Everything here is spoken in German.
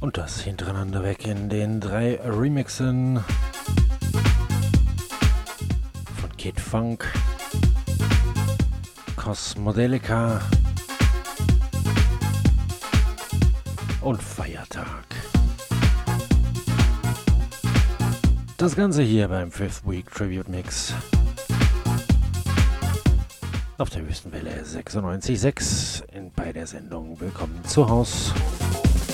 Und das hintereinander weg in den 3 Remixen von Kid Funk, Cosmodelica und Feiertag. Das Ganze hier beim Fifth Week Tribute Mix auf der Wüstenwelle 96.6 bei der Sendung Willkommen zu Haus.